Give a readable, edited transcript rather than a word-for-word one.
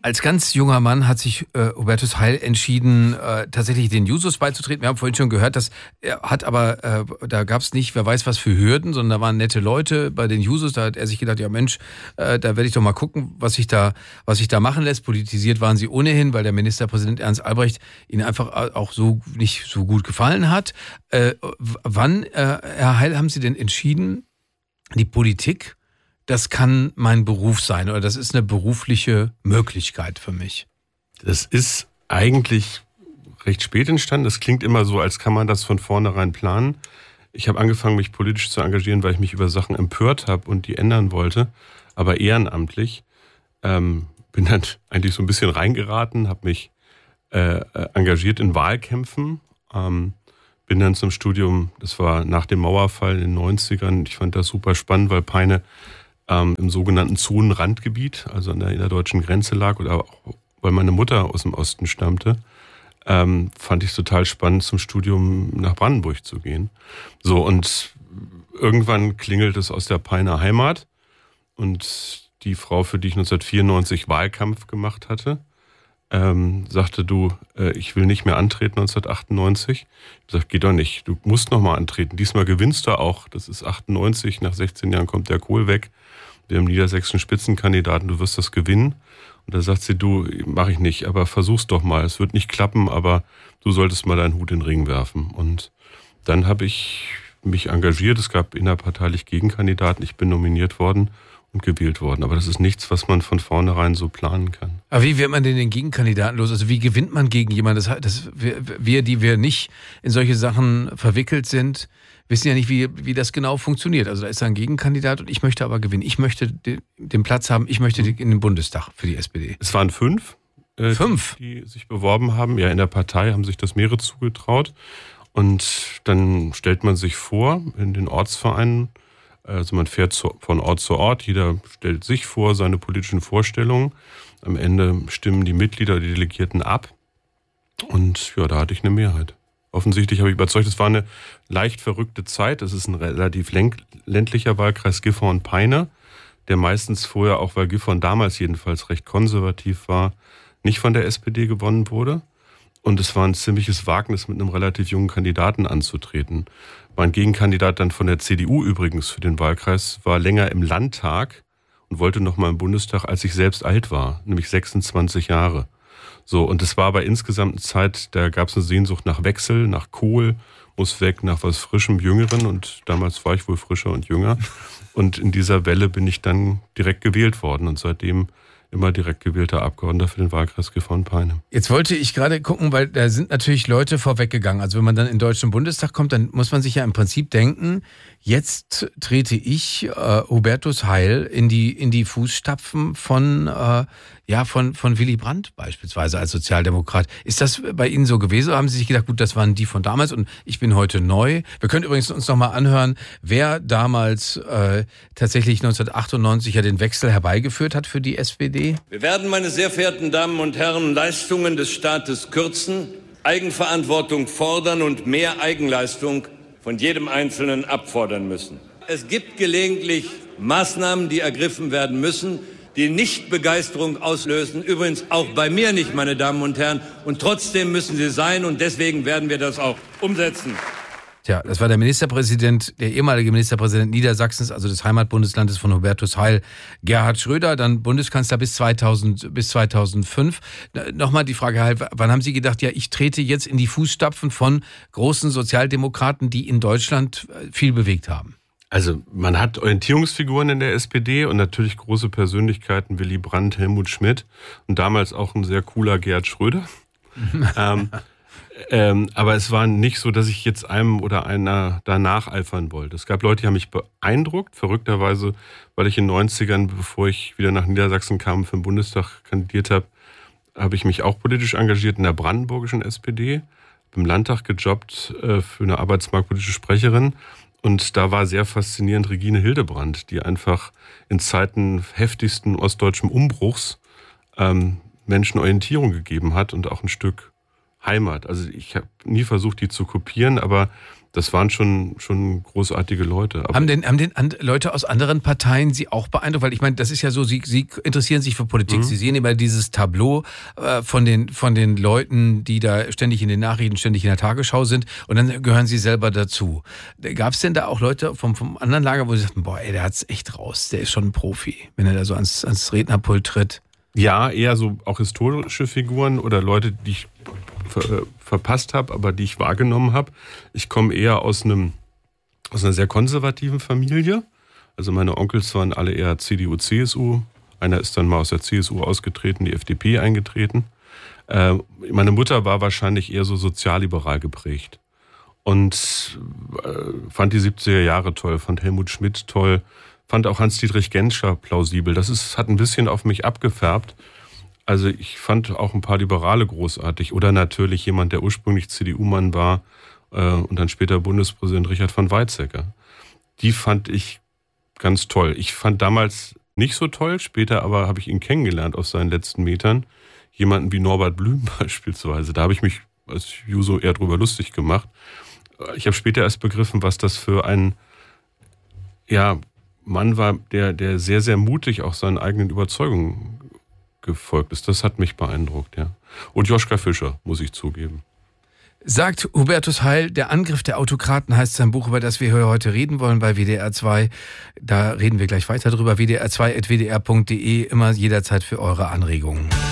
Als ganz junger Mann hat sich Hubertus Heil entschieden, tatsächlich den Jusos beizutreten. Wir haben vorhin schon gehört, dass er hat aber, da gab es nicht, wer weiß was für Hürden, sondern da waren nette Leute bei den Jusos. Da hat er sich gedacht, ja Mensch, da werde ich doch mal gucken, was sich da machen lässt. Politisiert waren sie ohnehin, weil der Ministerpräsident Ernst Albrecht ihnen einfach auch so nicht so gut gefallen hat. Wann, Herr Heil, haben Sie denn entschieden, die Politik, das kann mein Beruf sein oder das ist eine berufliche Möglichkeit für mich? Das ist eigentlich recht spät entstanden. Das klingt immer so, als kann man das von vornherein planen. Ich habe angefangen, mich politisch zu engagieren, weil ich mich über Sachen empört habe und die ändern wollte, aber ehrenamtlich. Bin dann eigentlich so ein bisschen reingeraten, habe mich engagiert in Wahlkämpfen, bin dann zum Studium, das war nach dem Mauerfall in den 90ern, ich fand das super spannend, weil Peine im sogenannten Zonenrandgebiet, also an der innerdeutschen Grenze lag, oder auch, weil meine Mutter aus dem Osten stammte, fand ich es total spannend, zum Studium nach Brandenburg zu gehen. So, und irgendwann klingelt es aus der Peiner Heimat und die Frau, für die ich 1994 Wahlkampf gemacht hatte, sagte, du, ich will nicht mehr antreten 1998. Ich sagte, geht doch nicht, du musst noch mal antreten. Diesmal gewinnst du auch, das ist 98, nach 16 Jahren kommt der Kohl weg. Wir haben niedersächsischen Spitzenkandidaten, du wirst das gewinnen. Und da sagt sie, du, mach ich nicht, aber versuch's doch mal. Es wird nicht klappen, aber du solltest mal deinen Hut in den Ring werfen. Und dann habe ich mich engagiert. Es gab innerparteilich Gegenkandidaten. Ich bin nominiert worden und gewählt worden. Aber das ist nichts, was man von vornherein so planen kann. Aber wie wird man denn den Gegenkandidaten los? Also wie gewinnt man gegen jemanden? Wir, die wir nicht in solche Sachen verwickelt sind, wissen ja nicht, wie das genau funktioniert. Also da ist ein Gegenkandidat und ich möchte aber gewinnen. Ich möchte den Platz haben, ich möchte in den Bundestag für die SPD. Es waren 5. 5? Die sich beworben haben. Ja, in der Partei haben sich das mehrere zugetraut. Und dann stellt man sich vor in den Ortsvereinen. Also man fährt von Ort zu Ort. Jeder stellt sich vor, seine politischen Vorstellungen. Am Ende stimmen die Mitglieder, die Delegierten ab. Und ja, da hatte ich eine Mehrheit. Offensichtlich habe ich überzeugt, es war eine leicht verrückte Zeit. Es ist ein relativ ländlicher Wahlkreis Gifhorn und Peine, der meistens vorher, auch weil Gifhorn damals jedenfalls recht konservativ war, nicht von der SPD gewonnen wurde. Und es war ein ziemliches Wagnis, mit einem relativ jungen Kandidaten anzutreten. Mein Gegenkandidat dann von der CDU übrigens für den Wahlkreis war länger im Landtag und wollte noch mal im Bundestag, als ich selbst alt war, nämlich 26 Jahre. So, und es war aber insgesamt eine Zeit, da gab es eine Sehnsucht nach Wechsel, nach Kohl, muss weg, nach was Frischem, Jüngeren. Und damals war ich wohl frischer und jünger. Und in dieser Welle bin ich dann direkt gewählt worden und seitdem immer direkt gewählter Abgeordneter für den Wahlkreis Gifhorn-Peine. Jetzt wollte ich gerade gucken, weil da sind natürlich Leute vorweggegangen. Also wenn man dann in den Deutschen Bundestag kommt, dann muss man sich ja im Prinzip denken, jetzt trete ich, Hubertus Heil, in die Fußstapfen von Willy Brandt beispielsweise als Sozialdemokrat. Ist das bei Ihnen so gewesen? Oder haben Sie sich gedacht, gut, das waren die von damals und ich bin heute neu? Wir können übrigens uns noch mal anhören, wer damals tatsächlich 1998 ja den Wechsel herbeigeführt hat für die SPD. Wir werden, meine sehr verehrten Damen und Herren, Leistungen des Staates kürzen, Eigenverantwortung fordern und mehr Eigenleistung von jedem Einzelnen abfordern müssen. Es gibt gelegentlich Maßnahmen, die ergriffen werden müssen, die nicht Begeisterung auslösen. Übrigens auch bei mir nicht, meine Damen und Herren. Und trotzdem müssen sie sein und deswegen werden wir das auch umsetzen. Tja, das war der ehemalige Ministerpräsident Niedersachsens, also des Heimatbundeslandes von Hubertus Heil, Gerhard Schröder, dann Bundeskanzler bis 2005. Nochmal die Frage, Herr Heil, wann haben Sie gedacht, ja, ich trete jetzt in die Fußstapfen von großen Sozialdemokraten, die in Deutschland viel bewegt haben? Also man hat Orientierungsfiguren in der SPD und natürlich große Persönlichkeiten, Willy Brandt, Helmut Schmidt und damals auch ein sehr cooler Gerhard Schröder. Aber es war nicht so, dass ich jetzt einem oder einer da nacheifern wollte. Es gab Leute, die haben mich beeindruckt, verrückterweise, weil ich in den 90ern, bevor ich wieder nach Niedersachsen kam, für den Bundestag kandidiert habe, habe ich mich auch politisch engagiert in der brandenburgischen SPD, im Landtag gejobbt für eine arbeitsmarktpolitische Sprecherin. Und da war sehr faszinierend Regine Hildebrandt, die einfach in Zeiten heftigsten ostdeutschen Umbruchs Menschen Orientierung gegeben hat und auch ein Stück Heimat. Also ich habe nie versucht, die zu kopieren, aber das waren schon großartige Leute. Aber haben denn Leute aus anderen Parteien Sie auch beeindruckt? Weil ich meine, das ist ja so, Sie interessieren sich für Politik. Sie sehen immer dieses Tableau von den Leuten, die da ständig in den Nachrichten, ständig in der Tagesschau sind, und dann gehören Sie selber dazu. Gab es denn da auch Leute vom anderen Lager, wo Sie sagten, boah, ey, der hat's echt raus, der ist schon ein Profi, wenn er da so ans Rednerpult tritt? Ja, eher so auch historische Figuren oder Leute, die ich verpasst habe, aber die ich wahrgenommen habe. Ich komme eher aus einer sehr konservativen Familie. Also meine Onkels waren alle eher CDU, CSU. Einer ist dann mal aus der CSU ausgetreten, die FDP eingetreten. Meine Mutter war wahrscheinlich eher so sozialliberal geprägt und fand die 70er Jahre toll, fand Helmut Schmidt toll, fand auch Hans-Dietrich Genscher plausibel. Hat ein bisschen auf mich abgefärbt. Also ich fand auch ein paar Liberale großartig. Oder natürlich jemand, der ursprünglich CDU-Mann war und dann später Bundespräsident, Richard von Weizsäcker. Die fand ich ganz toll. Ich fand damals nicht so toll, später aber habe ich ihn kennengelernt auf seinen letzten Metern. Jemanden wie Norbert Blüm beispielsweise. Da habe ich mich als Juso eher drüber lustig gemacht. Ich habe später erst begriffen, was das für ein Mann war, der sehr, sehr mutig auch seinen eigenen Überzeugungen gefolgt ist. Das hat mich beeindruckt, ja. Und Joschka Fischer, muss ich zugeben. Sagt Hubertus Heil, der Angriff der Autokraten heißt sein Buch, über das wir heute reden wollen bei WDR 2. Da reden wir gleich weiter drüber. WDR2@wdr.de, immer jederzeit für eure Anregungen.